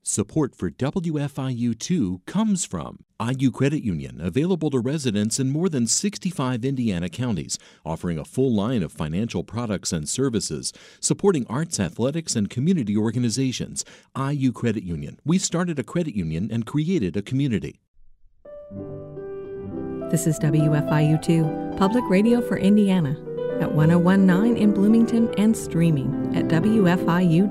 Support for WFIU2 comes from IU Credit Union, available to residents in more than 65 Indiana counties, offering a full line of financial products and services, supporting arts, athletics, and community organizations. IU Credit Union. We started a credit union and created a community. This is WFIU2, Public Radio for Indiana, at 1019 in Bloomington and streaming at WFIU.org.